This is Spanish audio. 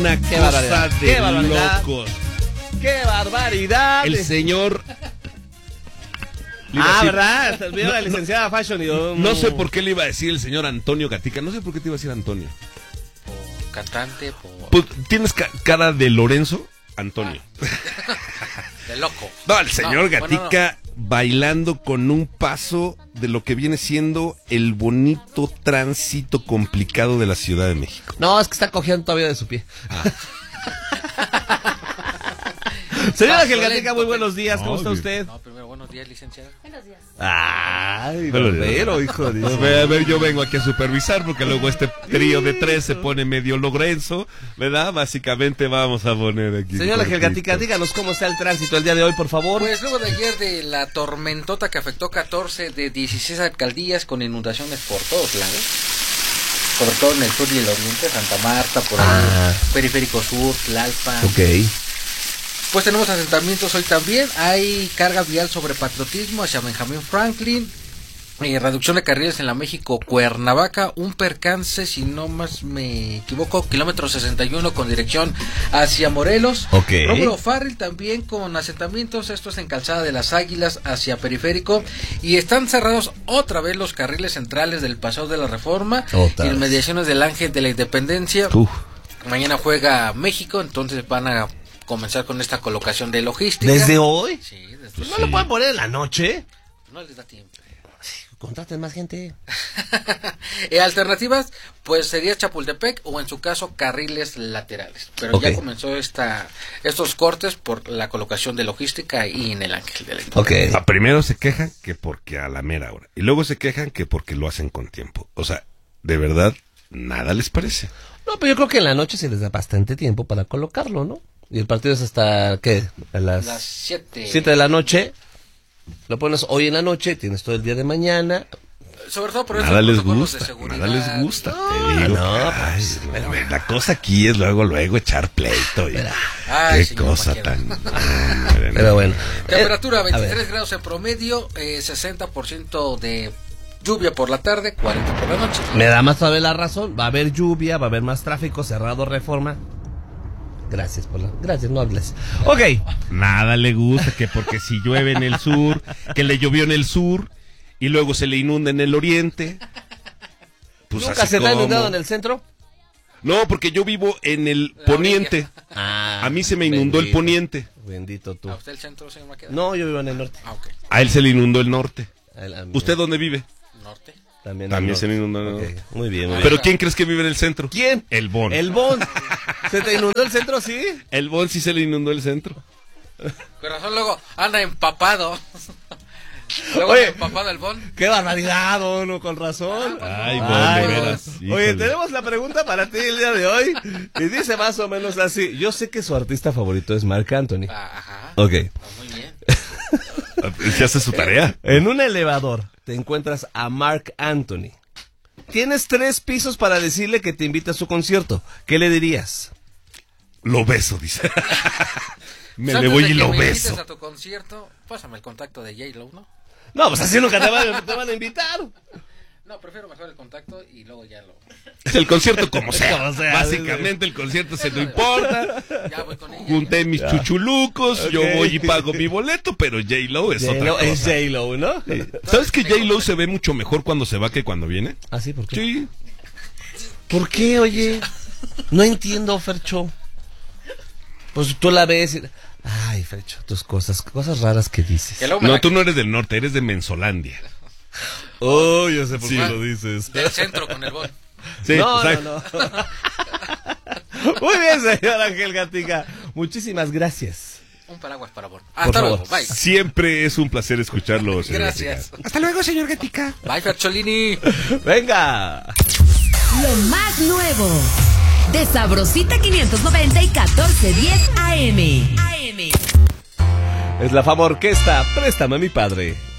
una cosa de locos. ¡Qué barbaridad! El señor... ¿verdad? Vio la licenciada Fashion y yo... No sé por qué le iba a decir el señor Antonio Gatica. No sé por qué te iba a decir Antonio. Por cantante, por... Pues, ¿tienes cara de Lorenzo? Antonio. De loco. No, el señor Gatica no. bailando con un paso de lo que viene siendo el bonito tránsito complicado de la Ciudad de México. No, es que está cogiendo todavía de su pie. Señor Ángel Gatica, muy buenos días. ¿Cómo está usted? No, primero, buenos días, licenciada. Buenos días. Ay, pero hijo de Dios. A ver, yo vengo aquí a supervisar porque luego este trío de tres se pone medio Lorenzo, ¿verdad? Básicamente vamos a poner aquí. Señor Ángel Gatica, díganos cómo está el tránsito el día de hoy, por favor. Pues luego de ayer de la tormentota que afectó 14 de 16 alcaldías con inundaciones por todos lados, sobre todo en el sur y el oriente, Santa Marta, por ahí, Periférico Sur, Tlalpan. Ok. Pues tenemos asentamientos hoy también. Hay carga vial sobre Patriotismo hacia Benjamín Franklin. Reducción de carriles en la México-Cuernavaca. Un percance, si no más me equivoco, kilómetro 61 con dirección hacia Morelos. Ok. Rómulo Farril también con asentamientos. Esto es en Calzada de las Águilas hacia Periférico. Y están cerrados otra vez los carriles centrales del Paseo de la Reforma. Y en mediaciones del Ángel de la Independencia. Mañana juega México, entonces van a comenzar con esta colocación de logística. ¿Desde hoy? Sí, desde Pues hoy. ¿No lo pueden poner en la noche? No les da tiempo. Contraten más gente. Alternativas, pues sería Chapultepec o en su caso carriles laterales. Pero ya comenzó estos cortes por la colocación de logística y en el Ángel de la Independencia. Primero se quejan que porque a la mera hora. Y luego se quejan que porque lo hacen con tiempo. O sea, de verdad, nada les parece. No, pero yo creo que en la noche se les da bastante tiempo para colocarlo, ¿no? Y el partido es hasta, ¿qué? A las 7 de la noche. Lo pones hoy en la noche, tienes todo el día de mañana. Sobre todo por eso nada les gusta, te digo. La cosa aquí es luego echar pleito. Qué cosa tan... Pero bueno. Temperatura 23 grados en promedio, 60% de lluvia por la tarde, 40 por la noche. Me da más todavía la razón, va a haber lluvia, va a haber más tráfico, cerrado Reforma. Gracias, no hables. Ok. Nada le gusta que porque si llueve en el sur, que le llovió en el sur y luego se le inunda en el oriente. Pues ¿Nunca se te ha inundado en el centro? No, porque yo vivo en el poniente. A mí se me inundó el poniente. Bendito tú. ¿A usted el centro, señor Maqueda? No, yo vivo en el norte. Okay. A él se le inundó el norte. ¿Usted dónde vive? Norte. También se le inundó el norte. Muy bien. ¿Pero quién crees que vive en el centro? ¿Quién? El Bon. El Bon. ¿Se te inundó el centro, sí? El Bon sí se le inundó el centro. Con razón luego anda empapado. Oye, empapado el Bon. Qué barbaridad, no, con razón. Ay, Bon, de veras. Oye, tenemos la pregunta para ti el día de hoy. Y dice más o menos así. Yo sé que su artista favorito es Marc Anthony. Ajá. Ok. Muy bien. ¿Se hace su tarea? En un elevador te encuentras a Marc Anthony. Tienes 3 pisos para decirle que te invita a su concierto. ¿Qué le dirías? Lo beso, dice. Le voy y lo beso. Si a tu concierto, pásame el contacto de J-Lo, ¿no? No, pues así nunca te van a invitar. No, prefiero mejor el contacto y luego ya lo... El concierto como sea. Básicamente el concierto se no importa. Ya voy con ella. Junté mis chuchulucos, yo voy y pago mi boleto, pero J-Lo es otra cosa. Es J-Lo, ¿no? ¿Sabes que J-Lo se ve mucho mejor cuando se va que cuando viene? ¿Ah, sí? ¿Por qué? Sí. ¿Por qué, oye? No entiendo, Fercho. Pues tú la ves y... Ay, Fercho, tus cosas raras que dices. No, tú no eres del norte, eres de Menzolandia. Oh, yo sé por qué lo dices. Del centro con el Bon. Sí, no. Muy bien, señor Ángel Gatica. Muchísimas gracias. Un paraguas para Bon. Hasta luego, bye. Siempre es un placer escucharlo, señor Gracias. Gatica. Hasta luego, señor Gatica. Bye, Fercholini. Venga. Lo más nuevo de Sabrosita 590 y 1410 AM. Es la Fama Orquesta. Préstame a mi padre.